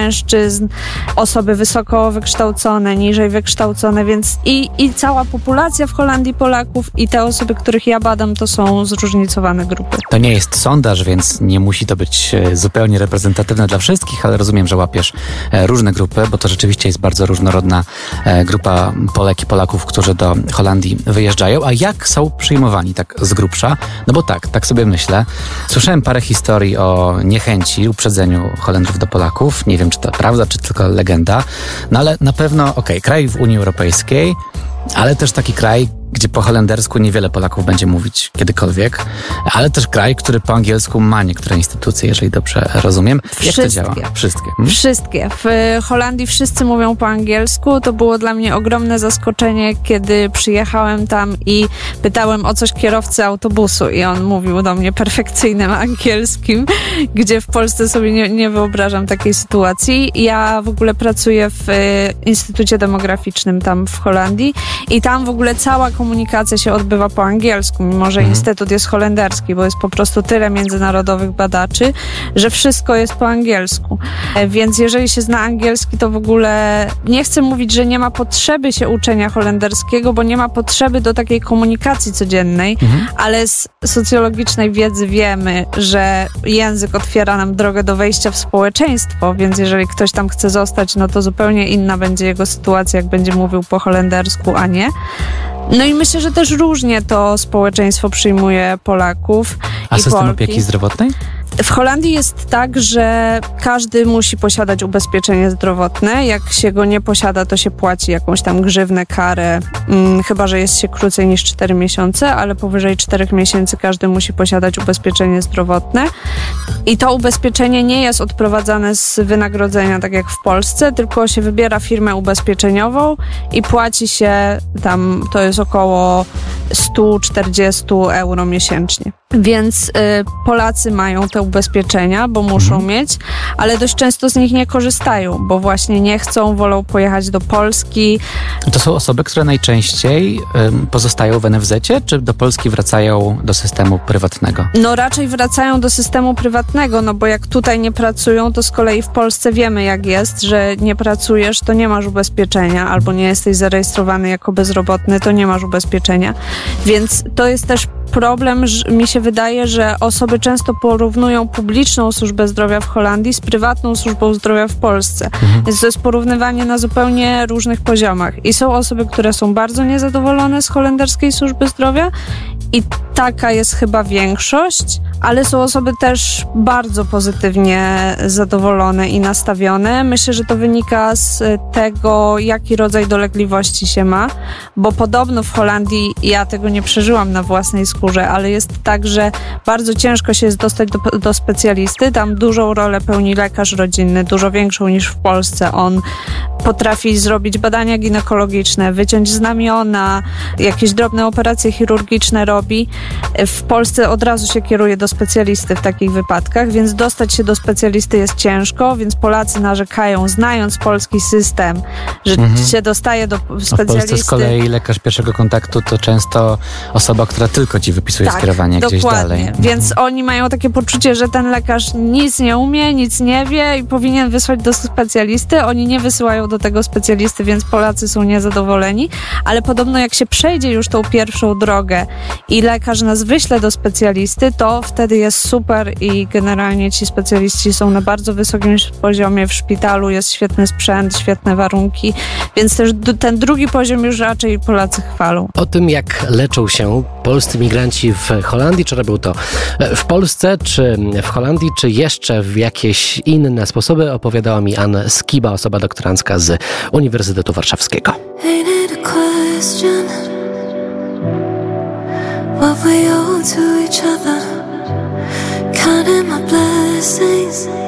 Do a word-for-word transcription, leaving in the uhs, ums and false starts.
mężczyzn, osoby wysoko wykształcone, niżej wykształcone, więc i, i cała populacja w Holandii Polaków i te osoby, których ja badam, to są zróżnicowane grupy. To nie jest sondaż, więc nie musi to być zupełnie reprezentatywne dla wszystkich, ale rozumiem, że łapiesz różne grupy, bo to rzeczywiście jest bardzo różnorodna grupa Polek i Polaków, którzy do Holandii wyjeżdżają. A jak są przyjmowani tak z grubsza? No bo tak, tak sobie myślę. Słyszałem parę historii o niechęci, uprzedzeniu Holendrów do Polaków. Nie wiem, czy to prawda, czy tylko legenda. No ale na pewno, okej, okay, kraj w Unii Europejskiej, ale też taki kraj, gdzie po holendersku niewiele Polaków będzie mówić kiedykolwiek, ale też kraj, który po angielsku ma niektóre instytucje, jeżeli dobrze rozumiem. Wszystkie. Jak to działa? Wszystkie. Hmm? Wszystkie. W Holandii wszyscy mówią po angielsku. To było dla mnie ogromne zaskoczenie, kiedy przyjechałem tam i pytałem o coś kierowcę autobusu i on mówił do mnie perfekcyjnym angielskim, gdzie w Polsce sobie nie, nie wyobrażam takiej sytuacji. Ja w ogóle pracuję w Instytucie Demograficznym tam w Holandii i tam w ogóle cała komunikacja się odbywa po angielsku, mimo że mhm. instytut jest holenderski, bo jest po prostu tyle międzynarodowych badaczy, że wszystko jest po angielsku. Więc jeżeli się zna angielski, to w ogóle nie chcę mówić, że nie ma potrzeby się uczenia holenderskiego, bo nie ma potrzeby do takiej komunikacji codziennej, mhm. ale z socjologicznej wiedzy wiemy, że język otwiera nam drogę do wejścia w społeczeństwo, więc jeżeli ktoś tam chce zostać, no to zupełnie inna będzie jego sytuacja, jak będzie mówił po holendersku, a nie. No i myślę, że też różnie to społeczeństwo przyjmuje Polaków A i system Polki. opieki zdrowotnej? W Holandii jest tak, że każdy musi posiadać ubezpieczenie zdrowotne. Jak się go nie posiada, to się płaci jakąś tam grzywnę, karę, hmm, chyba że jest się krócej niż cztery miesiące, ale powyżej czterech miesięcy każdy musi posiadać ubezpieczenie zdrowotne. I to ubezpieczenie nie jest odprowadzane z wynagrodzenia, tak jak w Polsce, tylko się wybiera firmę ubezpieczeniową i płaci się tam, to jest około sto czterdzieści euro miesięcznie. Więc y, Polacy mają te ubezpieczenia, bo muszą mhm. mieć, ale dość często z nich nie korzystają, bo właśnie nie chcą, wolą pojechać do Polski. To są osoby, które najczęściej y, pozostają w en ef zecie, czy do Polski wracają do systemu prywatnego? No raczej wracają do systemu prywatnego, no bo jak tutaj nie pracują, to z kolei w Polsce wiemy jak jest, że nie pracujesz, to nie masz ubezpieczenia, albo nie jesteś zarejestrowany jako bezrobotny, to nie masz ubezpieczenia. Więc to jest też problem, że mi się wydaje, że osoby często porównują publiczną służbę zdrowia w Holandii z prywatną służbą zdrowia w Polsce. Mhm. Więc to jest porównywanie na zupełnie różnych poziomach. I są osoby, które są bardzo niezadowolone z holenderskiej służby zdrowia i taka jest chyba większość, ale są osoby też bardzo pozytywnie zadowolone i nastawione. Myślę, że to wynika z tego, jaki rodzaj dolegliwości się ma, bo podobno w Holandii, ja tego nie przeżyłam na własnej skórze, ale jest tak, że bardzo ciężko się jest dostać do, do specjalisty. Tam dużą rolę pełni lekarz rodzinny, dużo większą niż w Polsce. On potrafi zrobić badania ginekologiczne, wyciąć znamiona, jakieś drobne operacje chirurgiczne robi. W Polsce od razu się kieruje do specjalisty w takich wypadkach, więc dostać się do specjalisty jest ciężko, więc Polacy narzekają, znając polski system, że mhm. się dostaje do specjalisty. A w Polsce z kolei lekarz pierwszego kontaktu to często osoba, która tylko ci wypisuje tak, skierowanie gdzieś dokładnie. dalej. Więc mhm. oni mają takie poczucie, że ten lekarz nic nie umie, nic nie wie i powinien wysłać do specjalisty. Oni nie wysyłają do tego specjalisty, więc Polacy są niezadowoleni, ale podobno jak się przejdzie już tą pierwszą drogę i lekarz nas wyśle do specjalisty, to wtedy jest super i generalnie ci specjaliści są na bardzo wysokim poziomie. W szpitalu jest świetny sprzęt, świetne warunki, więc też ten drugi poziom już raczej Polacy chwalą. O tym, jak leczą się polscy migranci w Holandii, czy robią to w Polsce, czy w Holandii, czy jeszcze w jakieś inne sposoby, opowiadała mi Anna Skiba, osoba doktorancka z Uniwersytetu Warszawskiego. What we owe to each other, counting my blessings.